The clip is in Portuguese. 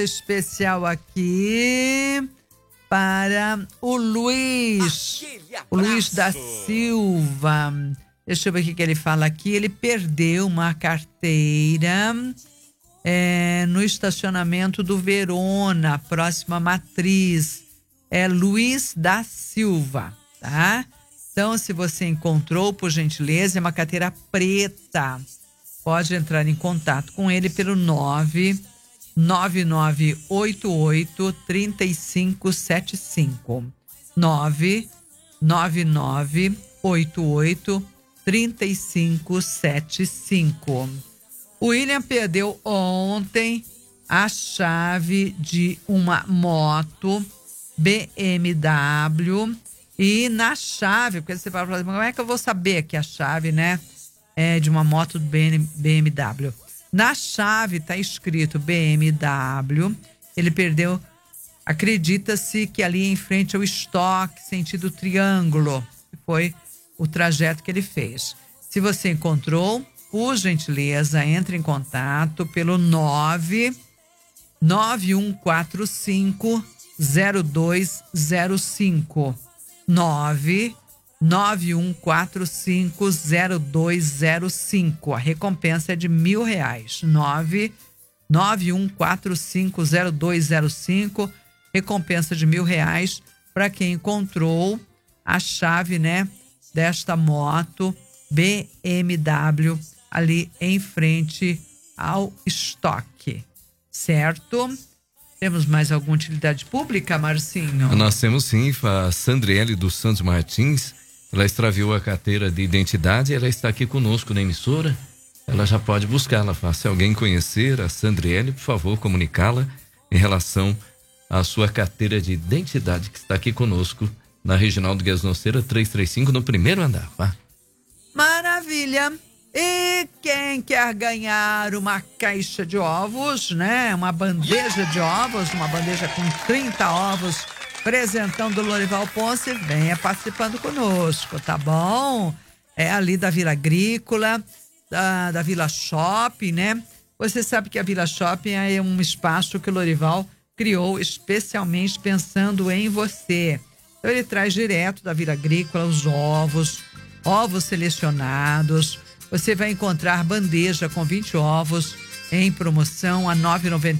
especial aqui para o Luiz. O Luiz da Silva. Deixa eu ver o que ele fala aqui. Ele perdeu uma carteira no estacionamento do Verona, próxima matriz. É Luiz da Silva, tá? Então, se você encontrou, por gentileza, é uma carteira preta. Pode entrar em contato com ele pelo 99988-3575. 99988-3575. O William perdeu ontem a chave de uma moto BMW. E na chave, porque você vai falar, como é que eu vou saber que a chave, né, é de uma moto BMW? Na chave está escrito BMW. Ele perdeu, acredita-se que ali em frente ao estoque, sentido Triângulo, que foi o trajeto que ele fez. Se você encontrou, por gentileza, entre em contato pelo 99145-0205. 99145-0205. A recompensa é de R$1.000. 99145-0205. Recompensa de R$1.000 para quem encontrou a chave, né, desta moto BMW ali em frente ao estoque, certo? Temos mais alguma utilidade pública, Marcinho? Nós temos sim, a Sandriele dos Santos Martins. Ela extraviou a carteira de identidade, ela está aqui conosco na emissora. Ela já pode buscá-la. Se alguém conhecer a Sandriele, por favor, comunicá-la em relação à sua carteira de identidade, que está aqui conosco na Reginaldo Guesnoceira 335, no primeiro andar. Maravilha! E quem quer ganhar uma caixa de ovos, né? Uma bandeja de ovos, uma bandeja com 30 ovos, presentão do Lorival Ponce, venha participando conosco, tá bom? É ali da Vila Agrícola, da Vila Shopping, né? Você sabe que a Vila Shopping é um espaço que o Lorival criou especialmente pensando em você. Então ele traz direto da Vila Agrícola os ovos selecionados. Você vai encontrar bandeja com 20 ovos em promoção a R$ 9,90.